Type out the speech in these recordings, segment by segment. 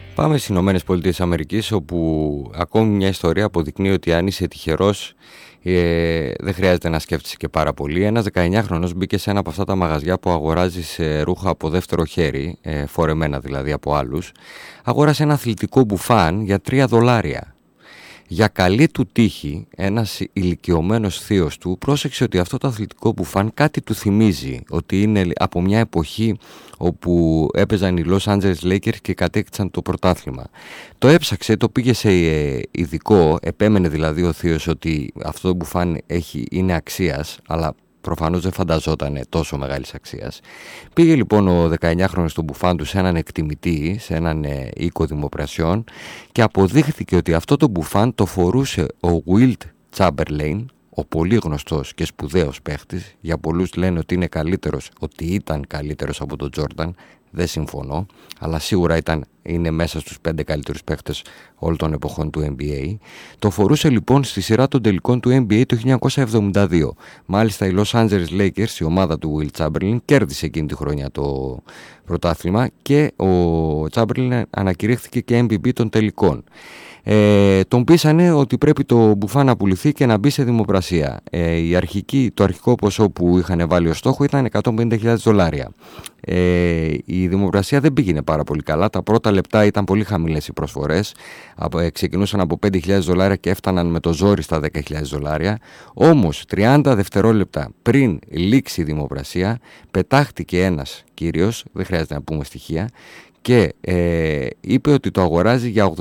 Πάμε στις Ηνωμένες Πολιτείες Αμερικής, όπου ακόμη μια ιστορία αποδεικνύει ότι αν είσαι τυχερός δεν χρειάζεται να σκέφτεσαι και πάρα πολύ. Ένας 19χρονος μπήκε σε ένα από αυτά τα μαγαζιά που αγοράζεις ρούχα από δεύτερο χέρι, φορεμένα δηλαδή από άλλους. Αγόρασε ένα αθλητικό μπουφάν για $3. Για καλή του τύχη, ένας ηλικιωμένος θείος του πρόσεξε ότι αυτό το αθλητικό μπουφάν κάτι του θυμίζει, ότι είναι από μια εποχή όπου έπαιζαν οι Los Angeles Lakers και κατέκτησαν το πρωτάθλημα. Το έψαξε, το πήγε σε ειδικό, επέμενε δηλαδή ο θείος ότι αυτό το μπουφάν είναι αξίας, αλλά προφανώς δεν φανταζόταν τόσο μεγάλης αξίας. Πήγε λοιπόν ο 19χρονος στον μπουφάν του σε έναν εκτιμητή, σε έναν οίκο δημοπρασιών, και αποδείχθηκε ότι αυτό το μπουφάν το φορούσε ο Wilt Chamberlain, ο πολύ γνωστός και σπουδαίος παίχτης. Για πολλούς λένε ότι ήταν καλύτερος από τον Τζόρνταν. Δεν συμφωνώ, αλλά σίγουρα είναι μέσα στους 5 καλύτερους παίχτες όλων των εποχών του NBA. Το φορούσε λοιπόν στη σειρά των τελικών του NBA το 1972. Μάλιστα οι Los Angeles Lakers, η ομάδα του Wilt Chamberlain, κέρδισε εκείνη τη χρονιά το πρωτάθλημα και ο Chamberlain ανακηρύχθηκε και MVP των τελικών. Τον πείσανε ότι πρέπει το μπουφάν να πουληθεί και να μπει σε δημοπρασία. Το αρχικό ποσό που είχαν βάλει ως στόχο ήταν $150,000. Η δημοπρασία δεν πήγαινε πάρα πολύ καλά. Τα πρώτα λεπτά ήταν πολύ χαμηλές οι προσφορές. Ξεκινούσαν από $5,000 και έφταναν με το ζόρι στα $10,000. Όμως 30 δευτερόλεπτα πριν λήξει η δημοπρασία πετάχτηκε ένας κύριος, δεν χρειάζεται να πούμε στοιχεία, και είπε ότι το αγοράζει για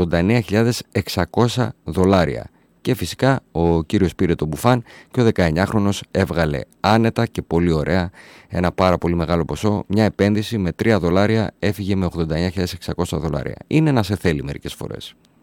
$89,600. Και φυσικά ο κύριος πήρε το μπουφάν και ο 19χρονος έβγαλε άνετα και πολύ ωραία ένα πάρα πολύ μεγάλο ποσό. Μια επένδυση με $3 έφυγε με $89,600. Είναι να σε θέλει μερικές φορές.